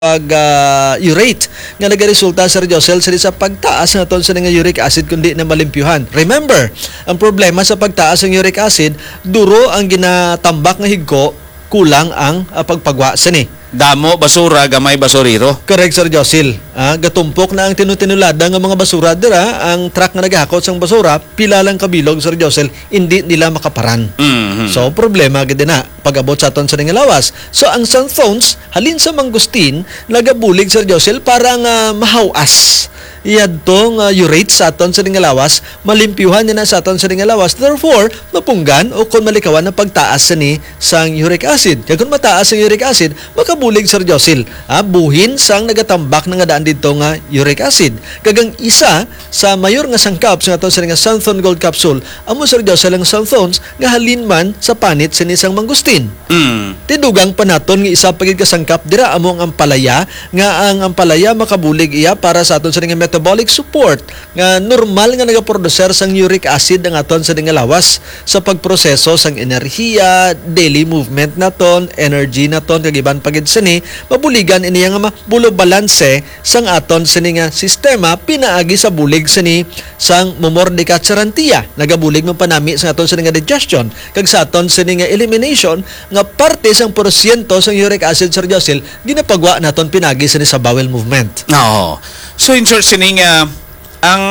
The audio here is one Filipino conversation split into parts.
urate nga nagaresulta Sir Josel sa pagtaas nga ton sa nga uric acid kundi na malimpyuhan. Remember, ang problema sa pagtaas ng uric acid, duro ang ginatambak nga higko, kulang ang pagpagwa sini. Damo, basura, gamay, basuriro. Correct, Sir Josel. Gatumpok na ang tinutinulada ng mga basura dira, ang truck nga naghakot sang basura, pila lang kabilog, Sir Josel, hindi nila makaparan. Mm-hmm. So, problema gid na pag-abot sa aton sa nga lawas. So, ang xanthones, halin sa mangustin, nagabulig, Sir Josel, para nga mahawas. Iyadto nga urate sa aton sa nga lawas, malimpyuhan niya na sa aton sa nga lawas. Therefore, mapunggan o kung malikawan na pagtaas sa ni sang uric acid. Kaya kung mataas ang uric acid, makabulig, Sir Josel. Buhin sang nagatambak na nga daan dito nga uric acid. Kagang isa sa mayor nga sangkap sa aton sa nga xanthone gold capsule, amo, Sir Josel, ang xanthones nga halin man sa panit sa isang mangustin. Tidugang panaton nga isa pagid kasangkap dira amo ang ampalaya, nga ang ampalaya makabulig iya para sa aton sa nga metabolic support nga normal nga nagaproducer sang uric acid ang aton sa nga lawas sa pagproseso sang enerhiya, daily movement naton, energy naton kag iban pagid sini, mabuligan iniya nga mabulo balanse sang aton sini nga sistema pinaagi sa bulig sini sang momordica charantia. Nagabulig mo panami sa aton sini nga digestion kag sa aton sini nga elimination nga parte sang porsyento sang uric acid, Sir Josel, ginapagwa naton pinagi sini sa bowel movement. No. So in short, sining ang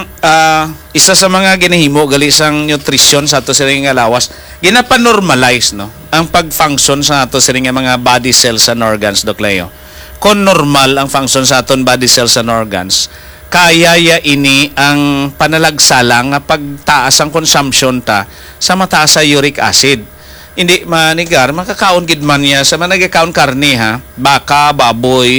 isa sa mga ginahimo gali sang nutrition sa ato sining nga lawas, ginapanormalize no ang pag-function sa ato sining mga body cells and organs, Doc Leo. Kung normal ang function sa aton body cells and organs, kaya ya ini ang panalagsalang nga pagtaas ang consumption ta sa mataas sa uric acid. Hindi manigar makakaon gid man niya sa managakaon karne, ha, baka, baboy,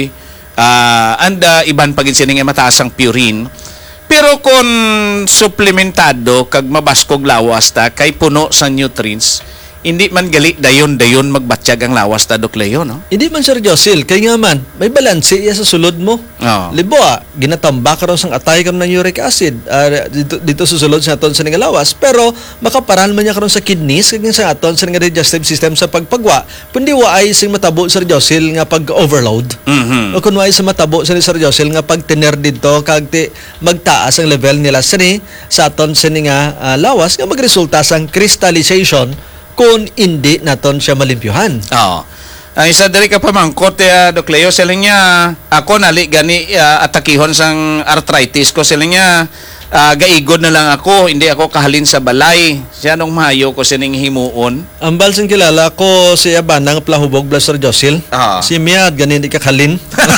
and iban pagid sini nga mataas ang purine. Pero kung suplementado kag mabaskog lawas ta kay puno sa nutrients, hindi man gali dayon magbatsyag ang lawas ta, Doc Leo, no? Hindi man, Sir Josel, kay nga man may balanse iya sa sulod mo. Libo, ginatambak raw sang atay karon ng uric acid dito sa sulod sa aton sa nga lawas, pero makaparan man niya karon sa kidneys kag sa aton sa nga digestive system sa pagpagwa. Kundi waay sing matabo, Sir Josel, nga pag-overload. O kun waay sa matabo sa Sir Josel nga pagtener dito kag magtaas ang level nila sa aton sa nga lawas nga magresulta sang crystallization kung hindi naton siya malimpyuhan. Oo. Ang isa diri ka pamangkot, Doc Leo, sila niya, ako nali gani atakihon sang arthritis ko, sila niya, gaigod na lang ako, hindi ako kahalin sa balay. Siya nung mahayo ko sining himuon. Ang balsang kilala ko si Abanang Plahubog Blaster Josil. Si Miad, gani hindi kakalin.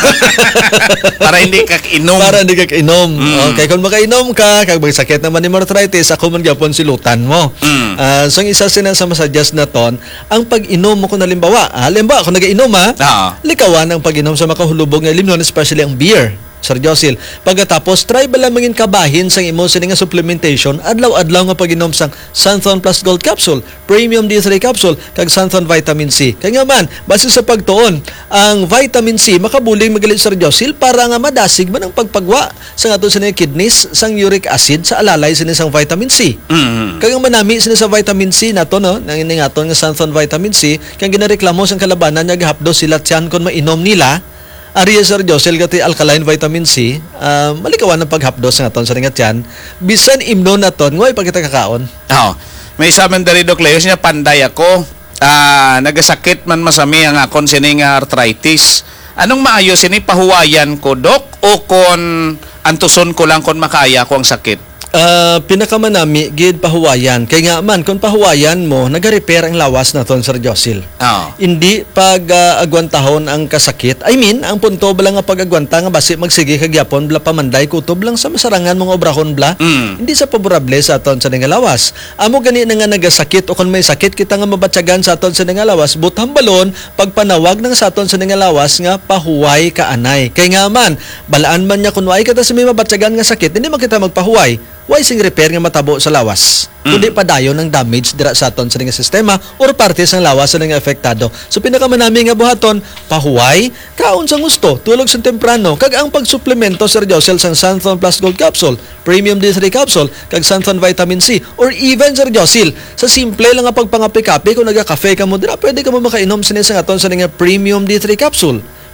Para hindi kak-inom. Para hindi kak-inom. Okay, kung makainom ka, kag may sakit naman ni arthritis, ako man gyapon silutan mo. So, isa sinang sa masuggest na ton, ang pag-inom mo kung halimbawa, kung nag-inom likawan ang pag-inom sa makahulubog nga limnon, especially ang beer, Sir Josel. Pagkatapos, try ba lamangin kabahin sang imo sini nga supplementation, adlaw-adlaw nga pag-inom sang Xanthone Plus Gold Capsule, Premium D3 Capsule, kag Xanthone Vitamin C. Kaya nga man, base sa pagtuon, ang vitamin C makabuling magalit, Sir Josel, para nga madasig man ang pagpagwa sa ato sini kidneys sang uric acid sa alalay sini sang vitamin C. Kaya nga manami sini sa vitamin C nato, no, nang iningaton nga Xanthone Vitamin C, kaya ginareklamo sang kalabanan nga gahapdo sila tiyan kon mainom nila Ariya, Sir Josel, gati alkaline vitamin C, malikawan ang paghapdos ng aton sa ringat yan. Bisan imno na ton, ngoy pag kita kakaon. May isa man dari, Doc Leo, siya panday ako. Nagasakit man masami ang akon sining arthritis. Anong maayos sini pahuwayan ko, Doc? O kon antuson ko lang kon makaya ko ang sakit? Pinakamanami gid pahuwayan. Kaya nga man, kung pahuwayan mo, nag-repair ang lawas na ton, Sir Josel. Hindi pag agwantahon ang kasakit. I mean, ang punto bala nga pag-agwanta nga basi magsige kagyapon bla pamanday kutob lang sa masarangan mga obrahon bla. Hindi sa favorable sa aton sa nga lawas. Amo gani na nga nagasakit o kung may sakit kita nga mabatsagan sa aton sa nga lawas, butang balon pagpanawag ng sa aton sa nga lawas nga pahuway kaanay. Kaya nga man, balaan man niya kun way kita sa may mabatsagan nga sakit, hindi man kita magpahuway. Why sing repair nga matabo sa lawas? Kundi padayon ng damage dira sa aton sa nga sistema or parte sa lawas sa nga apektado. So pinakamanami nga buhaton, pahuway, kaon sa gusto, tulog sa temprano, kag ang pagsuplemento, Sir Josel, sang Xanthone Plus Gold Capsule, Premium D3 Capsule, kag Xanthone Vitamin C, or even, Sir Josel, sa simple lang nga pagpangapi-kapi, kung nagka-cafe ka mo dira, pwede ka mo makainom sa aton sa nga Premium D3 Capsule.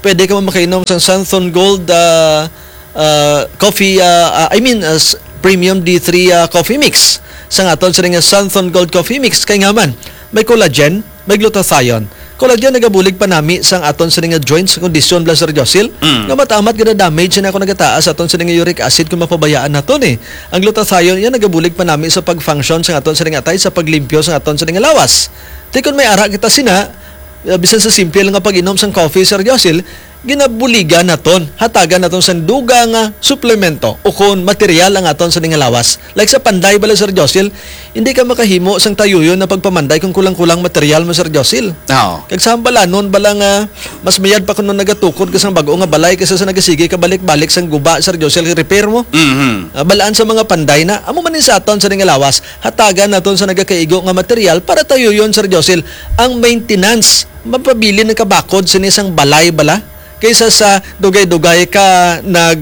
pwede ka makainom sa Santhon Gold coffee, premium D3 coffee mix. Sa aton sa nga Santhon Gold coffee mix kay nga man may collagen, may glutathione. Collagen nagabulig pa nami sang aton sa nga joints kondisyon bla Sir Josil. Nga matamat gina damage na ako nagataas aton sa nga uric acid kung mapabayaan naton eh. Ang glutathione yan nagabulig pa nami sa pag-function sa aton sa nga tay sa paglimpyo sa aton sa nga lawas. Tikon may ara kita sina bisan sa simple lang nga pag-inom sang coffee Sir Josil, ginabuligan naton, hatagan naton sa duga nga suplemento o kon material ang aton sa nga lawas. Like sa panday bala Sir Josil, hindi ka makahimo sang tayuyon na pagpamanday kung kulang-kulang material mo Sir Josil. Oo. Kag saan bala nun bala nga mas mayad pa kuno nagatukod ka sang bago nga balay kaysa sa nagasige ka balik-balik sang guba Sir Josil repair mo. Balaan sa mga panday na amo man sa aton sa nga lawas, hatagan naton sa nagakaigo nga material para tayuyon Sir Josil. Ang maintenance mapabili ng kabakod sa isang balay bala kaysa sa dugay-dugay ka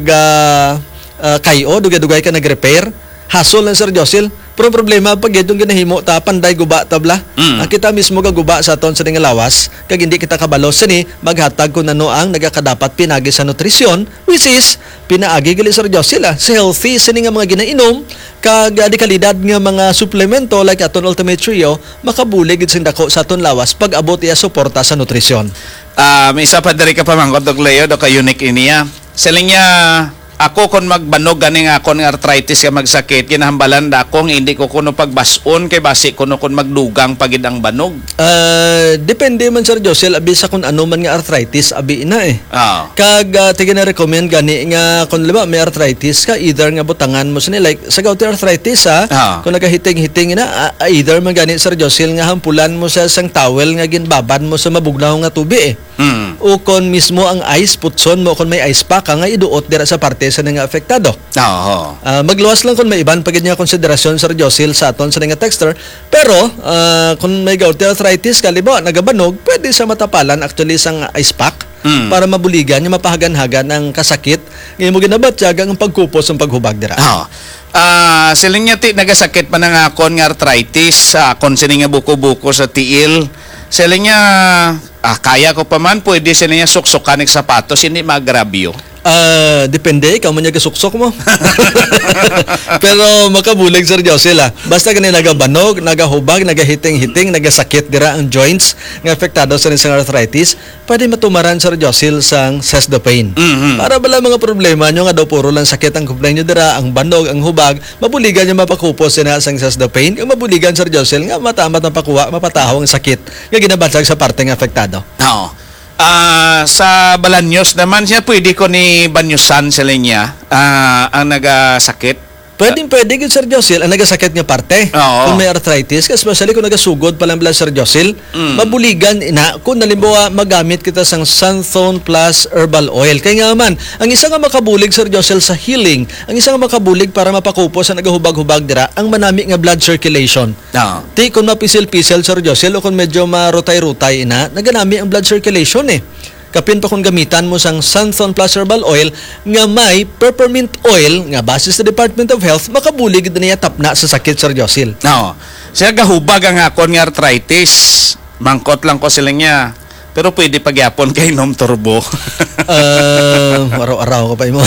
kayo, dugay-dugay ka nag-repair. Hassle lang Sir Josil. Pero problema pag itong ginahimo ta panday guba tabla. Kita mismo gaguba sa aton sa nga lawas kag hindi kita kabalo sini maghatag kun ano ang nagakadapat pinagi sa nutrisyon which is pinaagi gali Sir Josil sa healthy sini nga mga ginainom kag di kalidad nga mga suplemento like aton Ultimate Trio makabulig gid sing dako sa aton lawas pag abot iya suporta sa nutrisyon. May isa pa diri ka pamangkot og Leo do ka unique iniya. Siling niya ako kon magbanog ganing ako ng arthritis ka magsakit kinahambalan da akong hindi ko kuno pagbason kay basi kuno kon magdugang pagid ang banog. Depende man Sir Josil abi sa kun ano man nga arthritis abi na eh. Kag tige na recommend gani nga kun liba may arthritis ka either nga butangan mo sini like sa gouty arthritis kun nagahiting-hiting na either man gani Sir Josil nga hampulan mo sa sang towel nga ginbaban mo sa mabugnaw nga tubi eh. O kon mismo ang ice putson mo kon may ice pack nga iduot dira sa parte sa nga apektado. Magluwas lang kung may iban pagid niya konsiderasyon Sir Josil sa aton sa nga texter pero kung may gouty arthritis kalibo nagabanog pwede sa matapalan actually sang ice pack para mabuligan niya mapahagan-hagan ang kasakit ngayon mo ginabatsyag ang pagkupos ng paghubag dira. Siling niya nagasakit pa ng akon nga arthritis kon sining nga buko-buko sa tiil. Siling niya kaya ko pa man pwede siling niya suksukan ng sapatos hindi magrabyo. Depende, ikaw man yung kasuksok mo. Pero makabulig Sir Josil basta ganun nagabanog, nagahubag, nagahiting-hiting, nagasakit dira ang joints nga apektado sa isang arthritis, pwede matumaran Sir Josil sang Cesdopain. Para bala mga problema nyo nga daw puro lang sakit ang kumplain nyo dira, ang banog, ang hubag, mabuligan nyo mapakupos na sang Cesdopain, ang mabuligan Sir Josil nga matamat ang pakuha, mapataho ang sakit nga ginabatsag sa parte nga apektado. Sa Balanyos naman siya pwede ko ni Banyusan sa linya ang nagasakit. Pwede gid Sir Josil ang nagasakit nga parte. Kung may arthritis, especially kung nagasugod pa lang bala Sir Josil, mabuligan ina kung nalimbawa magamit kita sang Santhon Plus Herbal Oil. Kaya nga man, ang isa nga makabulig Sir Josil sa healing, ang isa nga makabulig para mapakupos sa nagahubag-hubag dira, ang manami nga blood circulation. Ti kung mapisil-pisil Sir Josil o kung medyo marutay-rutay ina, naganami ang blood circulation eh. Kapin pa kung gamitan mo sang Santhon Plus Herbal Oil nga may peppermint oil nga base sa Department of Health makabulig na niya tapna sa sakit Sir Josil. Siya gahubag ang akon nga arthritis. Mangkot lang ko sila niya. Pero pwede pagyapon kay Nom Turbo. Araw-araw ko pa mo.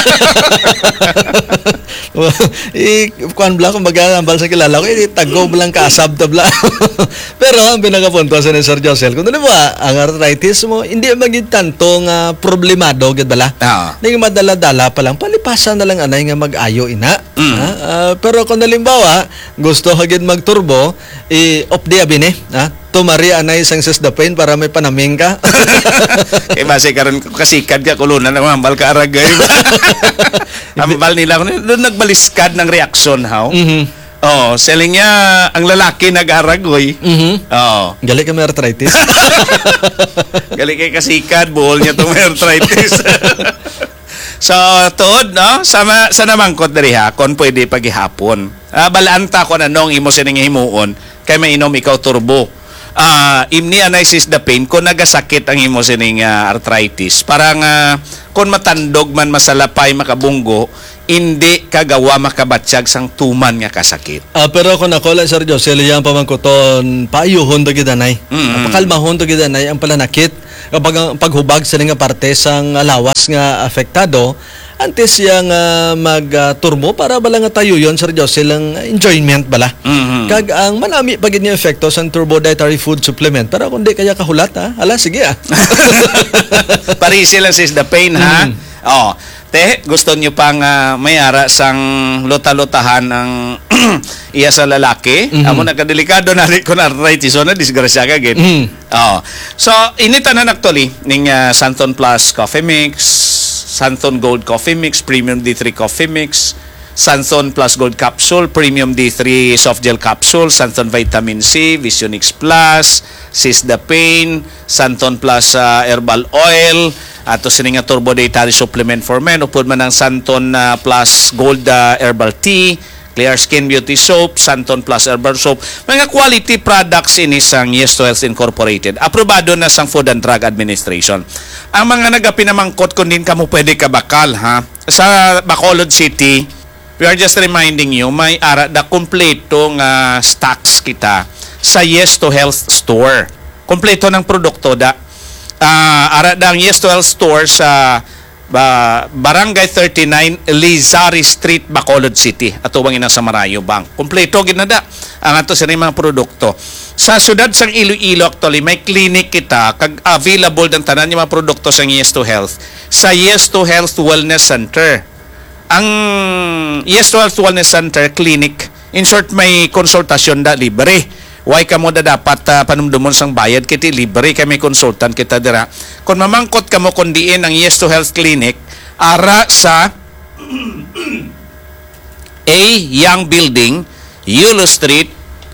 Kuan bla kung magambal sa kilala ko, tagob lang kasab tabla. Pero ang pinakapunto sa ni Sir Josil, kung ano ba, ang arthritis mo, hindi maging tanto nga problemado, gid bala. Hindi madala-dala pa lang, palipasan na lang anay nga mag-ayo ina. Pero kung nalimbawa, gusto hagid mag-turbo, off day abin tumari anay sang Cesdopain para may panaming ka. Kaya base karon kasikad ka kulunan ng hambal ka aragay. Hambal nila doon nagbaliskad ng reaksyon how. Selling niya ang lalaki nag-aragoy. Gali ka may arthritis. Gali kay kasikad, buhol niya itong may arthritis. So, tuod, no? Sa namangkot dari ha, kung pwede paghihapon. Balaan ta ko na nung imo sining himuon, kay mainom ikaw turbo. Imni analysis the pain kung nagasakit ang imo sining arthritis. Parang kung matandog man masalapay makabunggo, hindi kagawa makabatsyag sang tuman nga kasakit. Pero kung ako lang Sir Josil, yung pamangkuton, paayuhon to gidanay. Pakalmahon to gidanay ang palanakit. kapag ang paghubag sa nga parte sang lawas nga apektado, antes yang magturbo para bala nga tayo yon Sir Josel ang enjoyment bala. Kag ang manami pagid nga epekto sang turbo dietary food supplement para kundi kaya kahulat ha. Ala sige Parisi lang sis the pain ha. Oh, te gusto niyo pang mayara sang luta-lutahan ng iya sa lalaki. Amo nakadelikado na rin kung arthritis so na disgrasya ka gid. Oh. So initanan actually ning Santon Plus Coffee Mix, Santon Gold Coffee Mix, Premium D3 Coffee Mix, Santon Plus Gold Capsule, Premium D3 Soft Gel Capsule, Santon Vitamin C, Visionix Plus, Sis the Pain, Santon Plus Herbal Oil, ato sini nga Turbo Dietary Supplement for Men, upod man ang Santon Plus Gold Herbal Tea, Clear Skin Beauty Soap, Santon Plus Herbal Soap. Mga quality products ini sang Yes to Health Incorporated. Aprobado na sang Food and Drug Administration. Ang mga nagapinamangkot kung din kamo pwede kabakal ha. Sa Bacolod City, we are just reminding you, may ara da kompleto nga stocks kita sa Yes to Health Store. Kompleto ng produkto da. Ara da ang Yes to Health Store sa Barangay 39 Lizari Street, Bacolod City. Ato bang ina sa Marayo Bank. Kompleto ginada ang ato sa mga produkto. Sa sudad sang Iloilo actually may clinic kita kag available ng tanan yung mga produkto sa Yes to Health sa Yes to Health Wellness Center. Ang Yes to Health Wellness Center clinic, in short may konsultasyon da libre. Why ka mo da dapat panumdumon sang bayad kiti libre kami consultant kita dira. Kung mamangkot ka mo kundiin ang Yes to Health Clinic ara sa A Young Building, Yulo Street,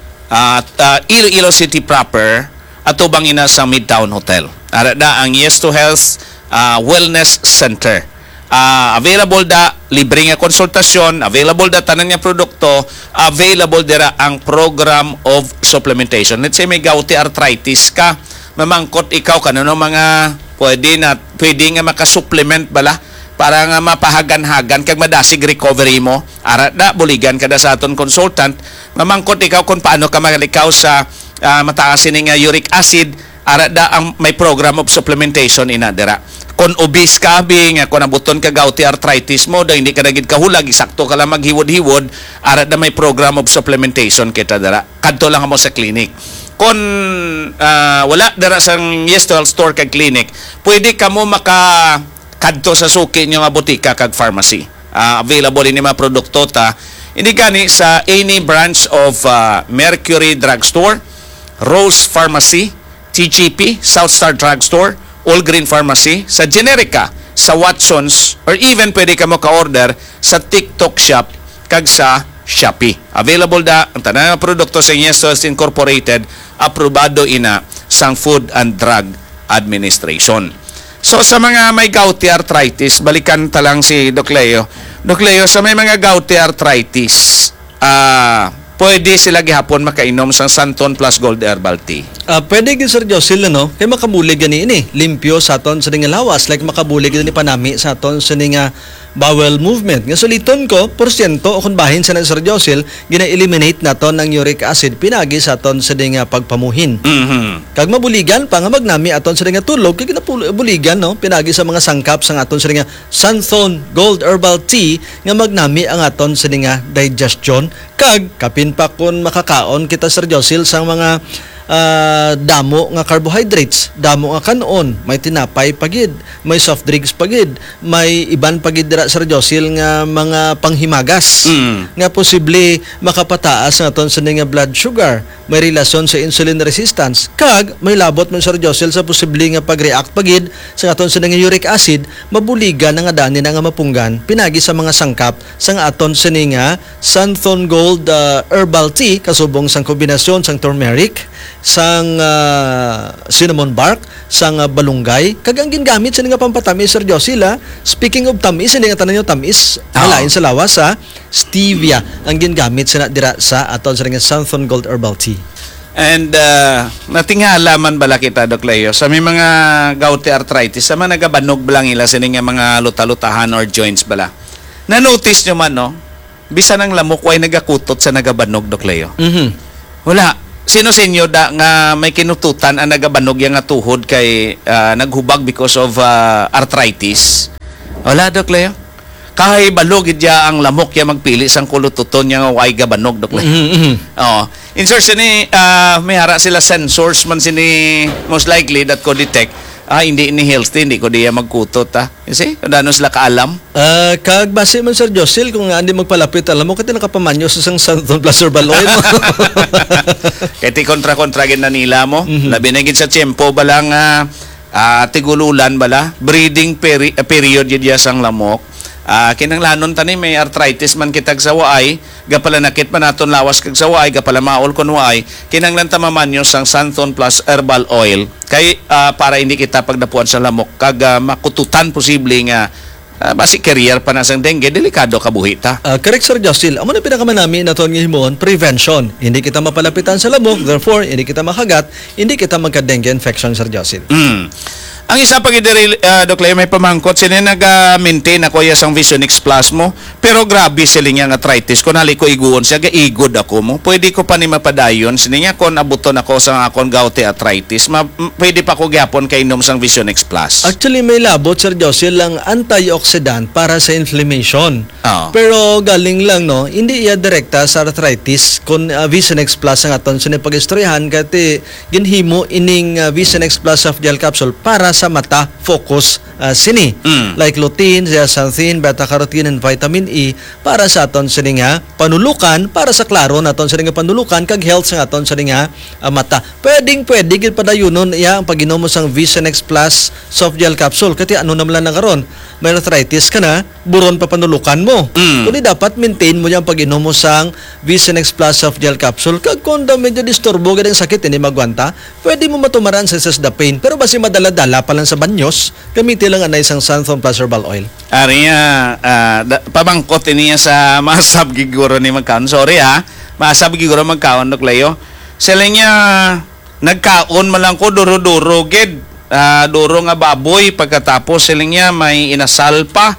Iloilo City proper, ato bang ina sa Midtown Hotel. Ara da ang Yes to Health Wellness Center. Available da libre nga konsultasyon, available da tanan nga produkto, available dira ang program of supplementation. Let's say may gouty arthritis ka, mamangkot ikaw kanino mga pwede nga makasupplement bala para nga mapahagan-hagan kag madasig recovery mo. Ara da buligan kada sa aton consultant, mamangkot ikaw kung paano ka magalikaw sa mataas ni nga uric acid, ara da ang may program of supplementation ina dira. Kung obese ka, nga kung nabuton ka gouty arthritis mo, da hindi ka nagid kahulag, isakto ka lang maghiwod-hiwod, ara na may program of supplementation kita dara. Kadto lang mo sa clinic. Kung wala dara sang Yes to Health Store kag clinic, pwede ka mo kadto sa suki nyo nga butika kag pharmacy. Available ini mga produkto ta. Hindi gani sa any branch of Mercury Drugstore, Rose Pharmacy, TGP, Southstar Drugstore, All Green Pharmacy, sa Generica, sa Watsons, or even pwede ka mo ka-order sa TikTok Shop kag sa Shopee. Available da ang tanang produkto sa Yes to Health Incorporated, aprobado ina sang Food and Drug Administration. So sa mga may gouty arthritis, balikan talang si Doc Leo. Doc Leo, sa may mga gouty arthritis, pwede sila gihapon makainom sa Santon Plus Gold Herbal Tea. Pwede gid Sir Josel kay makabulig gani ini limpyo sa aton sa nga lawas, like makabulig ni panami sa aton sa nga bowel movement. Nga suliton ko porsyento o kun bahin sa Sir Josel gina-eliminate naton ang uric acid pinagi sa aton sa nga pagpamuhin. Kag mabuligan pa nga magnami aton sa nga tulog kay ginabuligan pinagi sa mga sangkap sa aton sa nga Santon Gold Herbal Tea nga magnami ang aton sa nga digestion kag kapin pa kun makakaon kita Sir Josel sa mga damo nga carbohydrates, damo nga kanon, may tinapay pagid, may soft drinks pagid, may iban pagid dira Sir Josel nga mga panghimagas nga posible makapataas naton sa nga blood sugar, may relasyon sa insulin resistance, kag may labot man Sir Josel sa posible nga pag-react pagid sa aton sa nga uric acid, mabuligan nga dani na nga mapunggan pinagi sa mga sangkap sa aton sa nga Santon Gold Herbal Tea kasubong sang kombinasyon sang turmeric, sang cinnamon bark, sang balunggay, kag ang gingamit sa nga pampatamis Sir Josel. Speaking of tamis, hindi nga tanan yung tamis, halain sa lawas stevia ang gingamit sa dira sa aton sa nga Santon Gold Herbal Tea. And natingala man bala kita Doc Leo sa may mga gouty arthritis sa mga nagabanog blang ila sa nga mga luta-lutahan or joints bala. Na-notice nyo man bisan ang lamok way nagakutot sa nagabanog Doc Leo. Wala. sino sa inyo da nga may kinututan ang nagabanog yang nga tuhod kay naghubag because of arthritis? Wala, Dok Leo. Kahit balog idya ang lamok ya magpili sang kulututon niya nga way gabanog, Dok Leo. Oh, in source ni may hara sila sensors man sini most likely that ko detect hindi ni healthy, hindi ko diya magkutot You see? Kung sila kaalam. Kag base man Sir Josil, kung hindi magpalapit, alam mo, kati nakapamanyo sa isang Santon Plus Herbal Oil. Kaya kontra-kontra na nila mo. Labi na sa tiyempo balang tigululan bala. Breeding period yun sang lamok. Kinanglanon tani may arthritis man kitag sa waay, gapala nakit man naton lawas kag sa waay, gapala maol kon waay, kinanglan tamaman yung sang Santon Plus Herbal Oil kay para hindi kita pagdapuan sa lamok kag makututan posible nga basi career pa na sang dengue, delikado kabuhi ta. Correct Sir Josil, amo na pinakamanami naton nga himon prevention. Hindi kita mapalapitan sa lamok, therefore hindi kita makagat, hindi kita magka-dengue infection Sir Josil. Ang isa pag Doc Leo, may pamangkot sila nag-maintain ako yung Visionix Plus mo, pero grabe sila nga arthritis ko, nali ko iguon siya, igod ako mo, pwede ko pa ni mapadayon sila nga kung abuton ako sa akong gouty arthritis, pwede pa ko gyapon kay inom sang Visionix Plus. Actually may labot Sir Josil lang antioxidant para sa inflammation. Pero galing lang no, hindi iya direkta sa arthritis kung Visionix Plus ang aton sa pag-istoryahan kati ginhimo ining Visionix Plus of gel capsule para sa mata focus sini like lutein, zeaxanthin, beta-carotene and vitamin E para sa aton sini nga panulukan, para sa klaro naton sini nga panulukan kag health sa aton sini nga mata. Pwede gid padayunon iya ang pag-inom mo sang Visionix Plus soft gel capsule kati ano naman lang karon may arthritis ka na, buron pa panulukan mo. Kundi dapat maintain mo yung pag-inom mo sang Visionix Plus soft gel capsule kag kung medyo disturbo gid ang sakit hindi magwanta, pwede mo matumaran sa the pain pero basi madala-dala pa lang sa banyos, gamitin lang ang isang Santon Plus Herbal Oil. Ariya, pabangkot niya sa masab giguro ni magkaon. Sorry masab giguro magkaon, Dok Leo. Sila niya, nagkaon malang ko, duro-duro, gid. Duro nga baboy, pagkatapos sila niya may inasal pa.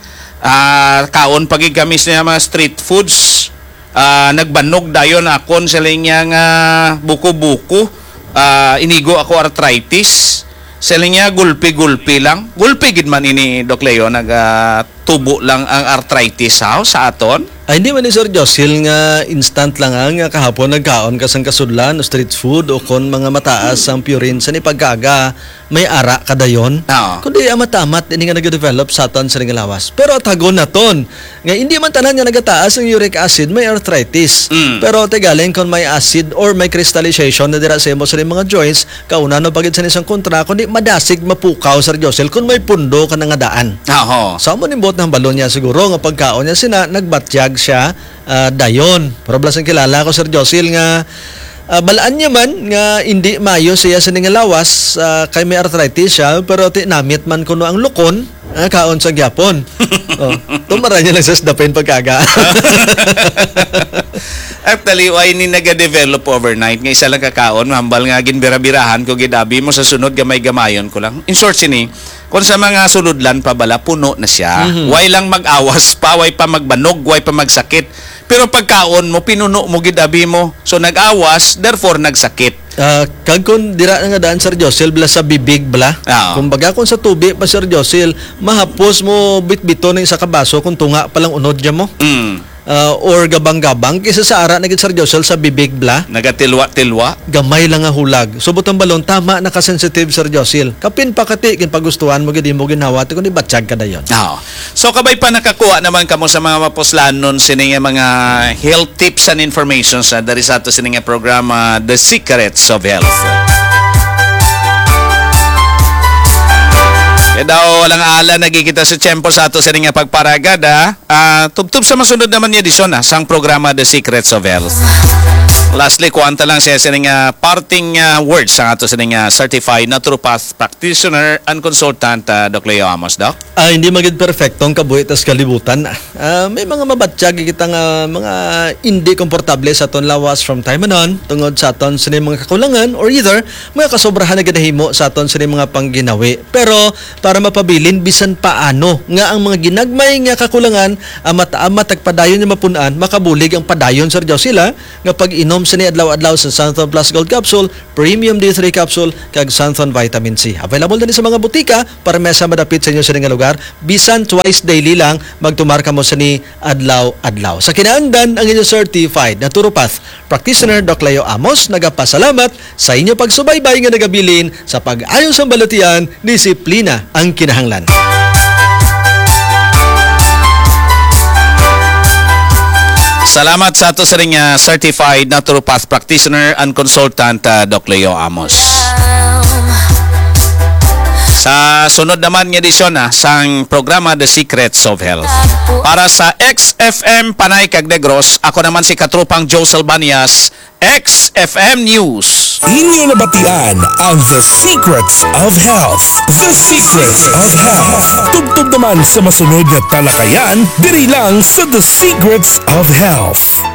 Kaon pagigamis niya mga street foods. Nagbanog dayon akon sila niya nga buko-buko. Inigo ako arthritis. Sila niya gulpi-gulpi lang. Gulpi gid man ini Doc Leo tubo lang ang arthritis sa aton. Hindi man ni Sir Josil nga instant lang ang kahapon nagkaon ka sang kasudlan o street food o kon mga mataas ang purine sa ni pagkaga may ara kadayon. Kundi matamat ini nga nag-develop sa aton sa lawas. Pero tagon naton nga hindi man tanan nga nagataas ang uric acid may arthritis. Pero tigaling kon may acid or may crystallization na dira sa imo sa mga joints kauna no pagid sa isang kontra kundi madasig mapukaw Sir Josil kun may pundo ka nga daan. Sa mo nimbot ng balon niya siguro nga pagkaon niya sina nagbatyag siya dayon. Pero blasang kilala ko Sir Josil nga balaan niya man nga hindi mayo siya sa nga lawas kay may arthritis siya pero namit man kuno ang lukon kaon sa gyapon. Tumara niya lang sa dapin pagkaga. Actually, why ni naga-develop overnight nga isa lang kakaon, hambal nga ginbira-birahan ko gidabi mo sa sunod gamay-gamayon ko lang. In short sini, kung sa mga suludlan pa bala, puno na siya. Why lang mag-awas pa, why pa magbanog, why pa magsakit. Pero pagkaon mo, pinuno mo gidabi mo. So nag-awas, therefore nagsakit. Kag kun dira nga daan Sir Josil bala sa bibig bala. Kumbaga kung sa tubi pa Sir Josil, mahapos mo bit-bito ng isa ka baso kung tunga pa lang unod dya mo. Or gabang-gabang kaysa sa ara na Sir Josil sa bibig bla nagatilwa-tilwa gamay lang nga hulag subot ang balon tama nakasensitive Sir Josil kapin pa kati kin pagustuhan mo gid mo ginhawa kun ibatyag ka dayon. So kabay pa nakakuha naman kamo sa mga mapuslanon sini nga mga health tips and information sa dari sa ato sini nga programa The Secrets of Health. Kaya daw walang ala nagkikita sa tiyempo sa ato sa nga pagparagad tubtub sa masunod naman niya edisyon sang programa The Secrets of Health. Lastly, kuwanta lang siya sa nga parting words sa ato sa nga certified naturopath practitioner and consultant Doc Leo Amos, Doc. Hindi magid perfectong kabuhi tas kalibutan. May mga mabatyag kita nga mga hindi komportable sa aton lawas from time on tungod sa aton sa mga kakulangan or either mga kasobrahan na ginahimo sa aton sa mga pangginawi. Pero para mapabilin bisan paano nga ang mga ginagmay nga kakulangan amat-amat tagpadayon nga mapunan makabulig ang padayon Sir Josil nga pag-inom Pag-inom sa ni adlaw-adlaw sa Santhon Plus Gold Capsule, Premium D3 Capsule, kag Santhon Vitamin C. Available din sa mga butika para mesa madapit sa inyo sa nga lugar. Bisan twice daily lang, magtumarka mo sa ni adlaw-adlaw. Sa kinaandan, ang inyong certified naturopath practitioner Doc Leo Amos, nagapasalamat sa inyo pagsubaybay nga nagabilin sa pag-ayon sa balatian, disiplina ang kinahanglan. Salamat sa ato sa ring certified naturopath practitioner and consultant Doc Leo Amos. Sa sunod naman ng edisyon sang programa The Secrets of Health. Para sa XFM Panay kag Negros, ako naman si Katrupang Joe Salbanias, XFM News. Inyo nabatian ang The Secrets of Health. The Secrets of Health. Tugtog naman sa masunod na talakayan, diri lang sa The Secrets of Health.